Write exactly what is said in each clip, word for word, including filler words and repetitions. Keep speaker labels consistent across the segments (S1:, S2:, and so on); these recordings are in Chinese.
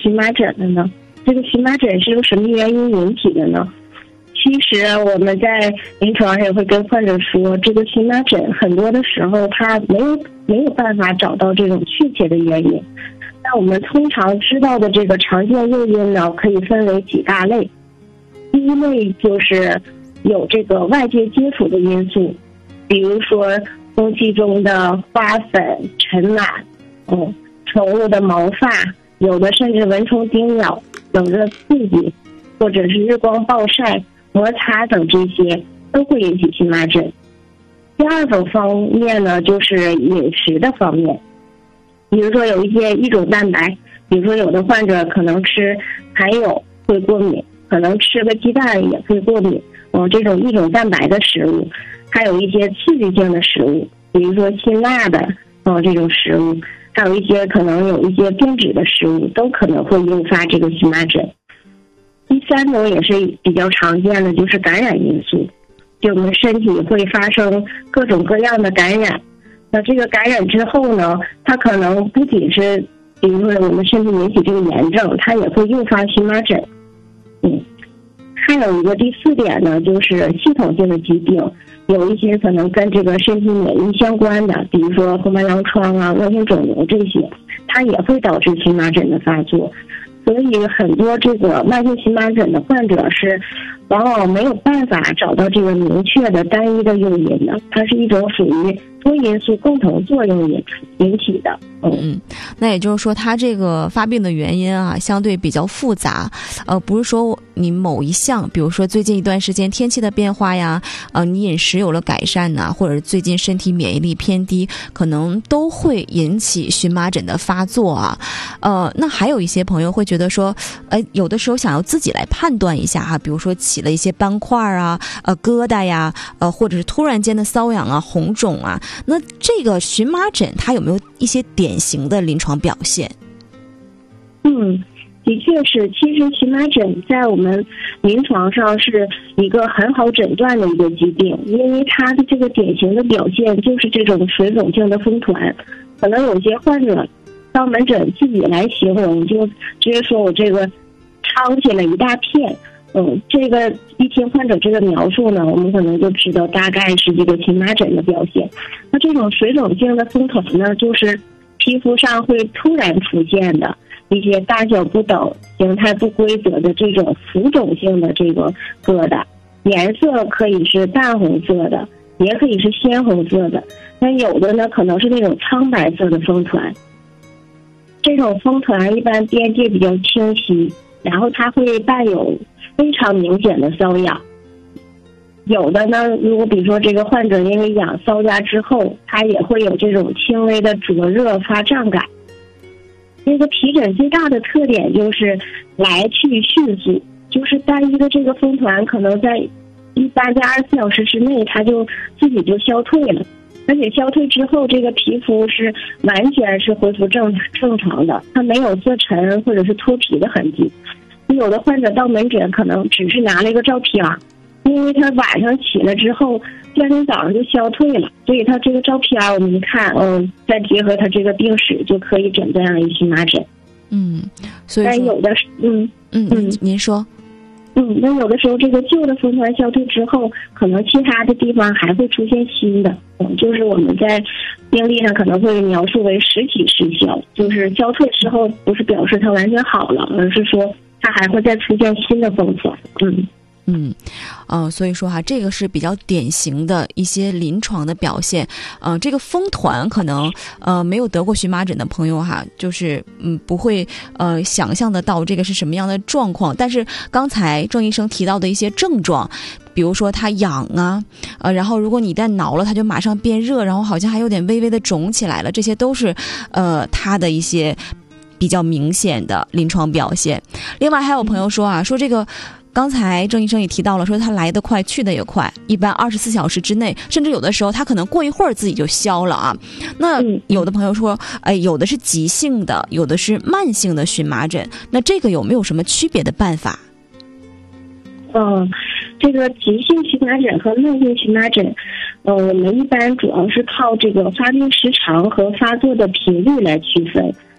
S1: 荨麻疹了呢？这个荨麻疹是由什么原因引起的呢？其实我们在临床上也会跟患者说，这个荨麻疹很多的时候它没有没有办法找到这种确切的原因。那我们通常知道的这个常见诱因呢，可以分为几大类。第一类就是有这个外界接触的因素，比如说空气中的花粉、尘螨，嗯，宠物的毛发，有的甚至蚊虫叮咬、冷热刺激，或者是日光暴晒、摩擦等，这些都会引起荨麻疹。第二种方面呢，就是饮食的方面，比如说有一些异种蛋白，比如说有的患者可能吃含有会过敏，可能吃个鸡蛋也会过敏，嗯，这种异种蛋白的食物，还有一些刺激性的食物，比如说辛辣的，嗯，这种食物，还有一些可能有一些变质的食物，都可能会诱发这个荨麻疹。第三种也是比较常见的，就是感染因素，就我们身体会发生各种各样的感染。那这个感染之后呢，它可能不仅是比如说我们身体引起这个炎症，它也会诱发荨麻疹。嗯，还有一个第四点呢，就是系统性的疾病，有一些可能跟这个身体免疫相关的，比如说红斑狼疮啊、恶性肿瘤这些，它也会导致荨麻疹的发作。所以很多这个慢性荨麻疹的患者是往往没有办法找到这个明确的单一的诱因的，它是一种属于多因素共同作用引引起的。嗯
S2: 嗯，那也就是说，它这个发病的原因啊，相对比较复杂，呃，不是说你某一项，比如说最近一段时间天气的变化呀，呃，你饮食有了改善呐、啊，或者最近身体免疫力偏低，可能都会引起荨麻疹的发作啊。呃，那还有一些朋友会觉得说，呃，有的时候想要自己来判断一下哈，比如说起了一些斑块啊、呃疙瘩呀，呃，或者是突然间的瘙痒啊、红肿啊，那这个荨麻疹它有没有一些典型的临床表现？
S1: 嗯，的确是，其实荨麻疹在我们临床上是一个很好诊断的一个疾病，因为它的这个典型的表现就是这种水肿性的风团。可能有些患者到门诊自己来形容，就直接说我这个撑起了一大片。嗯，这个一听患者这个描述呢，我们可能就知道大概是这个荨麻疹的表现。那这种水肿性的风团呢，就是皮肤上会突然出现的一些大小不等、形态不规则的这种浮肿性的这个疙瘩，颜色可以是淡红色的，也可以是鲜红色的，那有的呢可能是那种苍白色的风团。这种风团一般边界比较清晰，然后它会带有非常明显的瘙痒。有的呢，如果比如说这个患者因为痒搔夹之后，他也会有这种轻微的灼热发胀感。这个皮疹最大的特点就是来去迅速，就是单一的这个风团可能在一般在二十四小时之内，它就自己就消退了，而且消退之后，这个皮肤是完全是恢复正正常的，它没有色沉或者是脱皮的痕迹。有的患者到门诊可能只是拿了一个照片，因为他晚上起了之后，第二天早上就消退了，所以他这个照片我们一看，嗯，再结合他这个病史，就可以诊断为荨麻疹。
S2: 嗯，所以
S1: 但有的嗯
S2: 嗯嗯，您说。
S1: 嗯，那有的时候这个旧的风团消退之后，可能其他的地方还会出现新的，嗯，就是我们在病历上可能会描述为实体失效，就是消退之后不是表示它完全好了，而是说它还会再出现新的风团。嗯
S2: 嗯，呃，所以说哈，这个是比较典型的一些临床的表现。呃，这个风团可能呃没有得过荨麻疹的朋友哈，就是嗯不会呃想象得到这个是什么样的状况。但是刚才郑医生提到的一些症状，比如说它痒啊，呃，然后如果你一旦挠了，它就马上变热，然后好像还有点微微的肿起来了，这些都是呃它的一些比较明显的临床表现。另外还有朋友说啊，说这个。刚才郑医生也提到了，说他来得快去得也快，一般二十四小时之内，甚至有的时候他可能过一会儿自己就消了啊。那有的朋友说，哎，有的是急性的，有的是慢性的荨麻疹，那这个有没有什么区别的办法？
S1: 嗯，这个急性荨麻疹和慢性荨麻疹，呃，我们一般主要是靠这个发病时长和发作的频率来区分。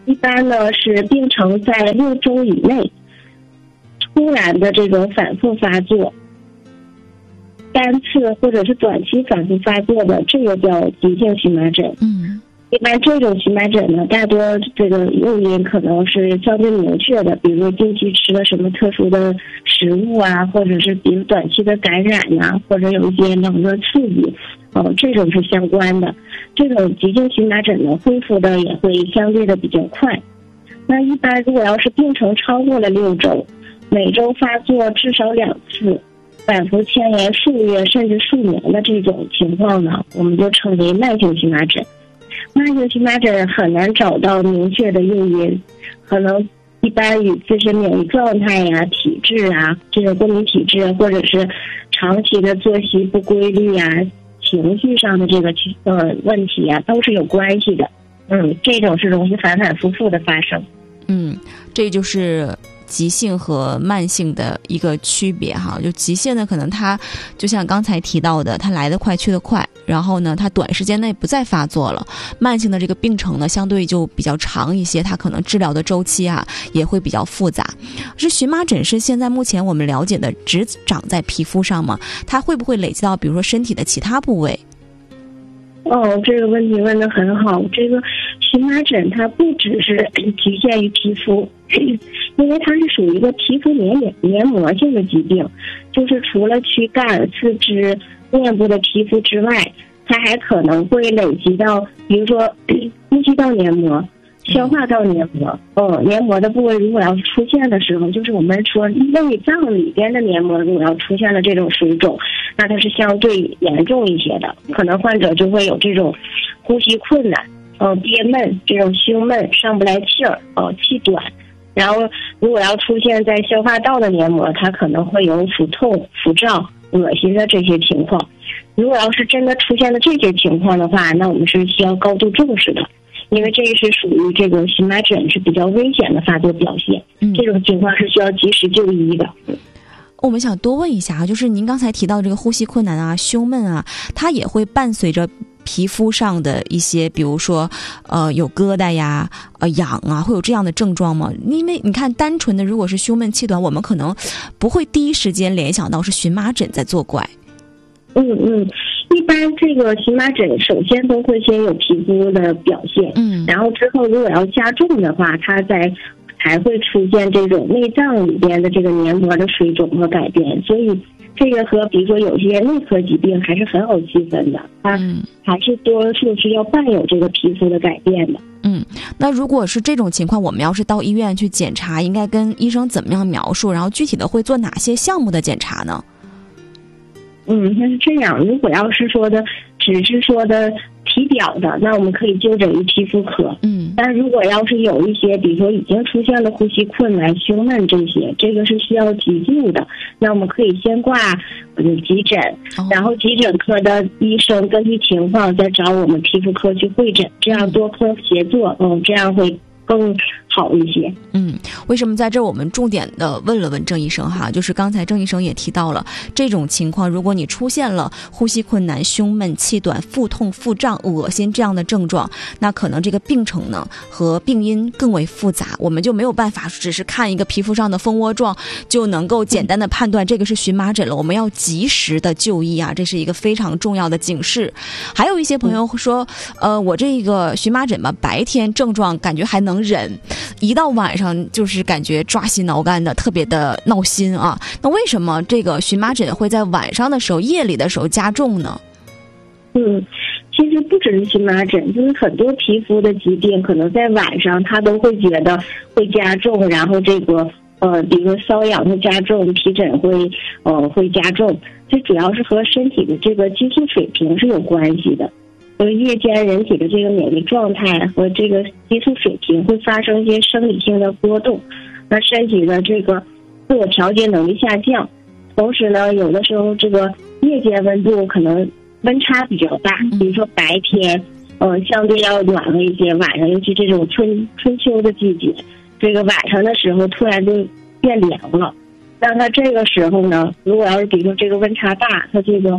S1: 一般呢是病程在六周以内，突然的这种反复发作，单次或者是短期反复发作的，这个叫急性荨麻疹。
S2: 嗯，
S1: 一般这种荨麻疹呢，大多这个诱因可能是相对明确的，比如说近期吃了什么特殊的食物啊，或者是比如短期的感染啊，或者有一些冷热刺激，呃，这种是相关的。这种急性荨麻疹呢，恢复的也会相对的比较快。那一般如果要是病程超过了六周，每周发作至少两次，反复牵延数月甚至数年的这种情况呢，我们就称为慢性荨麻疹。慢性荨麻疹很难找到明确的诱因，可能一般与自身免疫状态呀、体质啊、这个过敏体质，或者是长期的作息不规律啊、情绪上的这个呃问题啊，都是有关系的。嗯，这种是容易反反复复的发生。
S2: 嗯，这就是急性和慢性的一个区别哈。就急性呢，可能它就像刚才提到的，它来得快去得快，然后呢它短时间内不再发作了。慢性的这个病程呢相对就比较长一些，它可能治疗的周期啊也会比较复杂。是荨麻疹是现在目前我们了解的只长在皮肤上吗？它会不会累积到比如说身体的其他部位？
S1: 哦，这个问题问得很好。这个荨麻疹它不只是局限于皮肤，因为它是属于一个皮肤黏黏黏膜性的疾病，就是除了躯干、四肢、面部的皮肤之外，它还可能会累积到，比如说呼吸道黏膜、消化道黏膜。哦，黏膜的部位如果要是出现的时候，就是我们说内脏里边的黏膜如果要出现了这种水肿，那它是相对严重一些的，可能患者就会有这种呼吸困难、呃憋闷、这种胸闷、上不来气儿、呃气短。然后如果要出现在消化道的黏膜，它可能会有腹痛、腹胀、恶心的这些情况。如果要是真的出现了这些情况的话，那我们是需要高度重视的，因为这是属于这个荨麻疹是比较危险的发作表现，这种情况是需要及时就医的。
S2: 我们想多问一下，就是您刚才提到这个呼吸困难啊、胸闷啊，它也会伴随着皮肤上的一些，比如说呃有疙瘩呀、呃痒啊，会有这样的症状吗？因为你看单纯的如果是胸闷气短，我们可能不会第一时间联想到是荨麻疹在作怪。
S1: 嗯嗯，一般这个荨麻疹首先都会先有皮肤的表现，嗯，然后之后如果要加重的话，它在才会出现这种内脏里边的这个黏膜的水肿和改变。所以这个和比如说有些内科疾病还是很好区分的，它还是多数是要伴有这个皮肤的改变的。
S2: 嗯，那如果是这种情况，我们要是到医院去检查，应该跟医生怎么样描述？然后具体的会做哪些项目的检查呢？
S1: 嗯，它是这样，如果要是说的只是说的体表的，那我们可以就诊于皮肤科。嗯，但如果要是有一些比如说已经出现了呼吸困难、胸闷这些，这个是需要急救的，那我们可以先挂嗯急诊，然后急诊科的医生根据情况再找我们皮肤科去会诊，这样多科协作，嗯，这样会更好一些。
S2: 嗯，为什么在这儿我们重点的问了问郑医生哈，就是刚才郑医生也提到了这种情况，如果你出现了呼吸困难、胸闷、气短、腹痛、腹胀、恶心这样的症状，那可能这个病程呢和病因更为复杂，我们就没有办法只是看一个皮肤上的蜂窝状就能够简单的判断这个是荨麻疹了，我们要及时的就医啊，这是一个非常重要的警示。还有一些朋友说，呃，我这个荨麻疹吧，白天症状感觉还能忍，一到晚上就是感觉抓心挠肝的，特别的闹心啊。那为什么这个荨麻疹会在晚上的时候、夜里的时候加重呢？
S1: 嗯，其实不只是荨麻疹，就是很多皮肤的疾病，可能在晚上他都会觉得会加重，然后这个呃，比如瘙痒会加重，皮疹会呃会加重，这主要是和身体的这个激素水平是有关系的。就是夜间人体的这个免疫状态和这个激素水平会发生一些生理性的波动，那身体的这个自我调节能力下降，同时呢，有的时候这个夜间温度可能温差比较大，比如说白天，呃，相对要暖和一些，晚上尤其这种春春秋的季节，这个晚上的时候突然就变凉了，那它这个时候呢，如果要是比如说这个温差大，它这个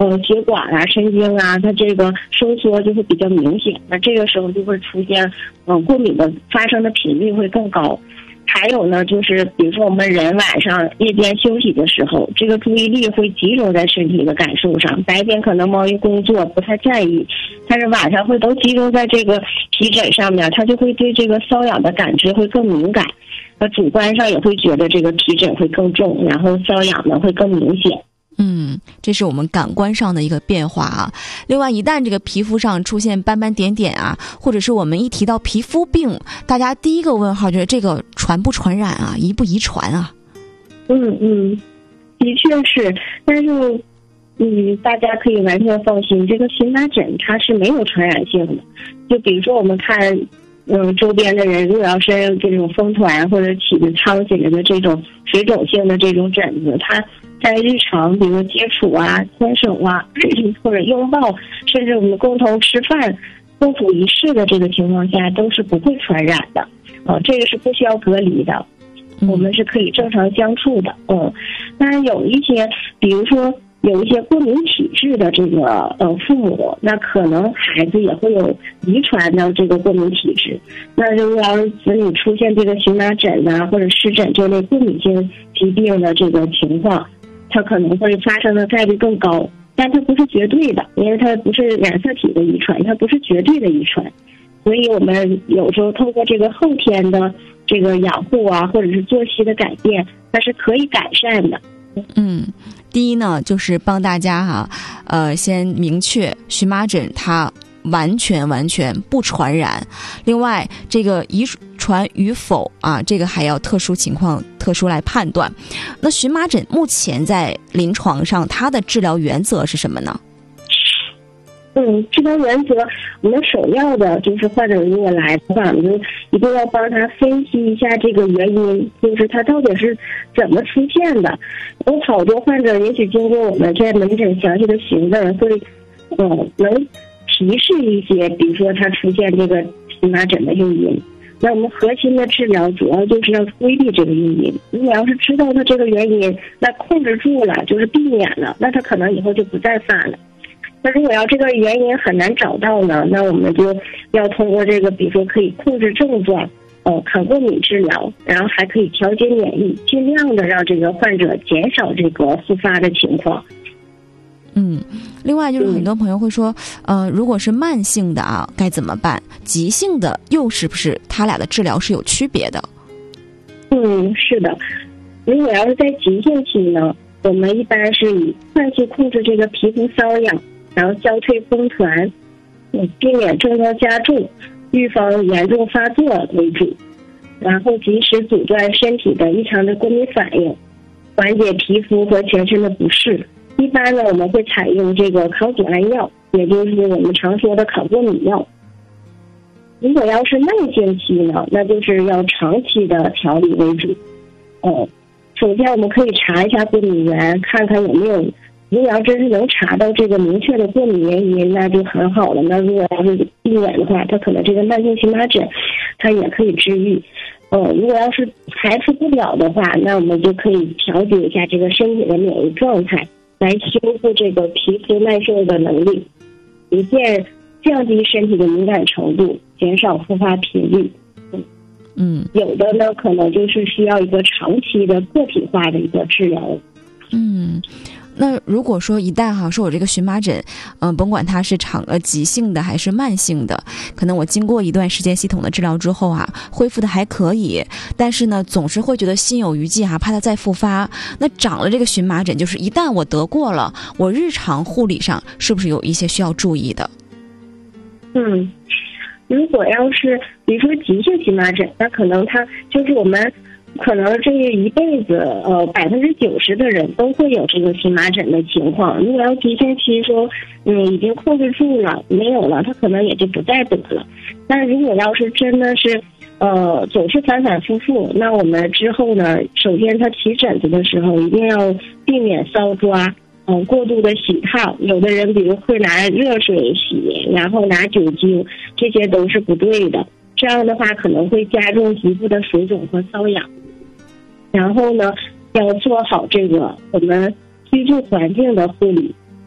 S1: 呃血管啊、神经啊，它这个收缩就会比较明显，那这个时候就会出现嗯、呃、过敏的发生的频率会更高。还有呢，就是比如说我们人晚上夜间休息的时候，这个注意力会集中在身体的感受上，白天可能忙于工作不太在意，但是晚上会都集中在这个皮疹上面，他就会对这个瘙痒的感知会更敏感，那主观上也会觉得这个皮疹会更重，然后瘙痒呢会更明显。
S2: 嗯，这是我们感官上的一个变化啊。另外，一旦这个皮肤上出现斑斑点点啊，或者是我们一提到皮肤病，大家第一个问号就是这个传不传染啊，遗不遗传啊？
S1: 嗯嗯，的确是，但是嗯，大家可以完全放心，这个荨麻疹它是没有传染性的。就比如说我们看，嗯，周边的人如果要是这种风团或者起着苍起来的这种水肿性的这种疹子，它在日常比如接触啊、牵手啊，或者拥抱，甚至我们共同吃饭、共处一室的这个情况下，都是不会传染的。呃，这个是不需要隔离的，我们是可以正常相处的。嗯，当然有一些，比如说有一些过敏体质的这个呃父母，那可能孩子也会有遗传的这个过敏体质。那如果要是子女出现这个荨麻疹啊或者湿疹这类过敏性疾病的这个情况，它可能会发生的概率更高，但它不是绝对的，因为它不是染色体的遗传，它不是绝对的遗传，所以我们有时候通过这个后天的这个养护啊，或者是作息的改变，它是可以改善的。
S2: 嗯，第一呢，就是帮大家哈、啊，呃，先明确荨麻疹它完全完全不传染。另外，这个遗传与否啊，这个还要特殊情况特殊来判断。那荨麻疹目前在临床上它的治疗原则是什么呢？
S1: 嗯，治疗原则，我们首要的就是患者如果来的话，我们就一定要帮他分析一下这个原因，就是他到底是怎么出现的。有好多患者也许经过我们在门诊详细的询问，会嗯能提示一些，比如说他出现这个荨麻疹的诱因。那我们核心的治疗主要就是要规避这个诱因。如果要是知道他这个原因，那控制住了，就是避免了，那他可能以后就不再犯了。那如果要这个原因很难找到呢，那我们就要通过这个，比如说可以控制症状，呃，抗过敏治疗，然后还可以调节免疫，尽量的让这个患者减少这个复发的情况。
S2: 嗯，另外就是很多朋友会说，呃，如果是慢性的啊，该怎么办？急性的又是不是它俩的治疗是有区别的？
S1: 嗯，是的。如果要是在急性期呢，我们一般是以快速控制这个皮肤瘙痒，然后消退风团，嗯，避免症状加重，预防严重发作为主，然后及时阻断身体的异常的过敏反应，缓解皮肤和全身的不适。一般呢，我们会采用这个抗组胺药，也就是我们常说的抗过敏药。如果要是慢性期呢，那就是要长期的调理为主。呃，首先我们可以查一下过敏源，看看有没有，如果要真是能查到这个明确的过敏原因，那就很好了。那如果要是避免的话，它可能这个慢性荨麻疹，它也可以治愈。呃，如果要是排除不了的话，那我们就可以调节一下这个身体的免疫状态，来修复这个皮肤耐受的能力，逐渐降低身体的敏感程度，减少复发频率。
S2: 嗯，
S1: 有的呢，可能就是需要一个长期的个体化的一个治疗。
S2: 嗯，那如果说一旦哈说我这个荨麻疹，嗯、呃，甭管它是长呃急性的还是慢性的，可能我经过一段时间系统的治疗之后啊，恢复的还可以，但是呢，总是会觉得心有余悸哈、啊，怕它再复发。那长了这个荨麻疹，就是一旦我得过了，我日常护理上是不是有一些需要注意的？
S1: 嗯，如果要是比如说急性荨麻疹，那可能它就是我们可能这一辈子呃百分之九十的人都会有这个荨麻疹的情况。如果要急性期说嗯已经控制住了没有了，他可能也就不再得了。但如果要是真的是呃总是反反复复，那我们之后呢，首先他起疹子的时候一定要避免搔抓。嗯，过度的洗烫，有的人比如会拿热水洗，然后拿酒精，这些都是不对的。这样的话可能会加重局部的水肿和瘙痒。然后呢，要做好这个我们居住环境的护理，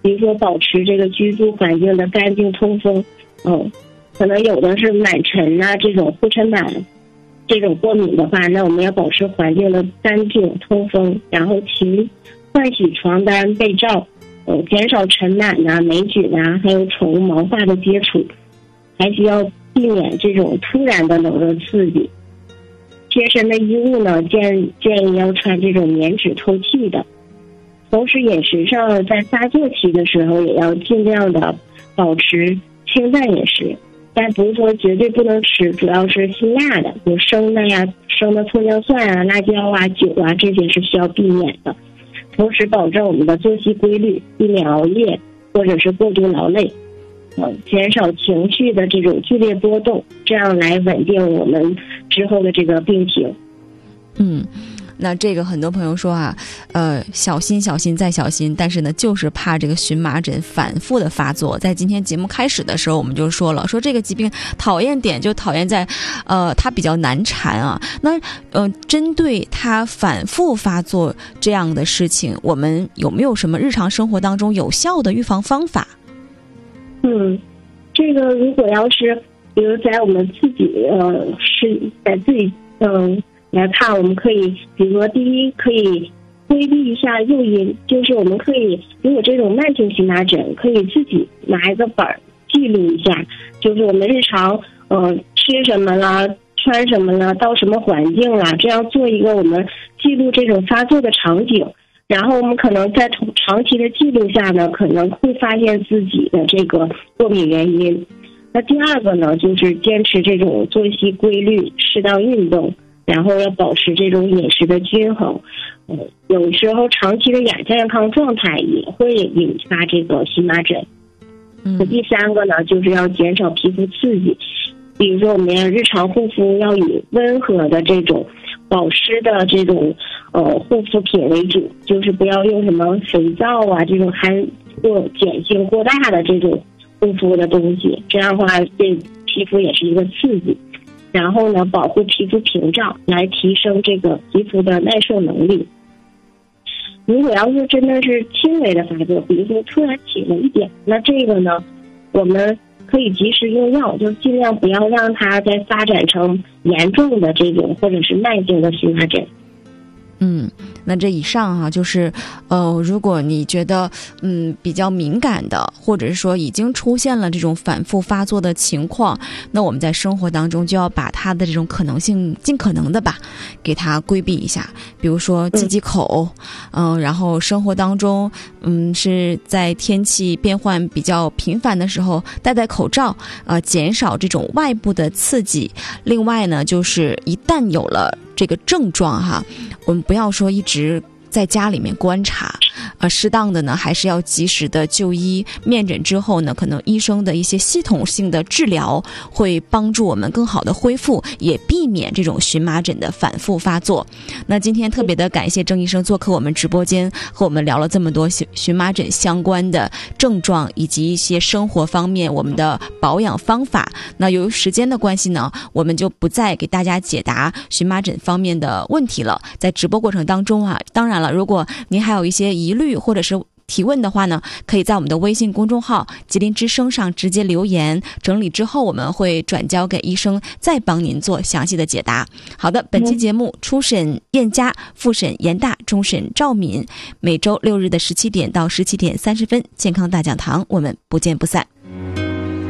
S1: 比如说保持这个居住环境的干净通风，嗯，可能有的是螨尘啊这种护尘螨这种过敏的话，那我们要保持环境的干净通风，然后勤换洗床单被罩，呃，减少尘螨啊、霉菌啊还有宠物毛发的接触，还需要避免这种突然的冷热刺激。贴身的衣物呢，建建议要穿这种棉质透气的。同时饮食上，在发作期的时候也要尽量的保持清淡饮食，但不是说绝对不能吃，主要是辛辣的，有生的呀、生的葱姜蒜啊、辣椒啊、酒啊，这些是需要避免的。同时保证我们的作息规律，避免熬夜或者是过度劳累，呃，减少情绪的这种剧烈波动，这样来稳定我们之后的这个病情。
S2: 嗯。那这个很多朋友说啊，呃，小心小心再小心，但是呢，就是怕这个荨麻疹反复的发作。在今天节目开始的时候，我们就说了，说这个疾病讨厌点就讨厌在，呃，它比较难缠啊。那呃，针对它反复发作这样的事情，我们有没有什么日常生活当中有效的预防方法？
S1: 嗯，这个如果要是比如在我们自己呃是在自己嗯。呃来看，我们可以，比如说，第一，可以规避一下诱因，就是我们可以，如果这种慢性荨麻疹，可以自己拿一个本儿记录一下，就是我们日常，呃，吃什么了，穿什么了，到什么环境了，这样做一个我们记录这种发作的场景，然后我们可能在长期的记录下呢，可能会发现自己的这个过敏原因。那第二个呢，就是坚持这种作息规律，适当运动。然后要保持这种饮食的均衡，呃，有时候长期的亚健康状态也会引发这个荨麻疹。嗯，第三个呢，就是要减少皮肤刺激，比如说我们日常护肤要以温和的这种保湿的这种呃护肤品为主，就是不要用什么肥皂啊这种含过碱性过大的这种护肤的东西，这样的话对皮肤也是一个刺激。然后呢，保护皮肤屏障，来提升这个皮肤的耐受能力。如果要是真的是轻微的发作，比如说突然起了一点，那这个呢，我们可以及时用药，就尽量不要让它再发展成严重的这种或者是慢性的荨麻疹。
S2: 嗯，那这以上哈、啊，就是呃，如果你觉得嗯比较敏感的，或者是说已经出现了这种反复发作的情况，那我们在生活当中就要把它的这种可能性尽可能的吧，给它规避一下。比如说忌忌口，嗯、呃，然后生活当中嗯是在天气变换比较频繁的时候戴戴口罩，呃，减少这种外部的刺激。另外呢，就是一旦有了这个症状哈，我们不要说一直在家里面观察，呃，适当的呢还是要及时的就医。面诊之后呢，可能医生的一些系统性的治疗会帮助我们更好的恢复，也避免这种荨麻疹的反复发作。那今天特别的感谢郑医生做客我们直播间，和我们聊了这么多荨荨麻疹相关的症状以及一些生活方面我们的保养方法。那由于时间的关系呢，我们就不再给大家解答荨麻疹方面的问题了。在直播过程当中啊，当然了，如果您还有一些疑虑或者是提问的话呢，可以在我们的微信公众号吉林之声上直接留言，整理之后我们会转交给医生，再帮您做详细的解答。好的，本期节目初审燕佳，复审严大，终审赵敏，每周六日的十七点到十七点三十分，健康大讲堂，我们不见不散。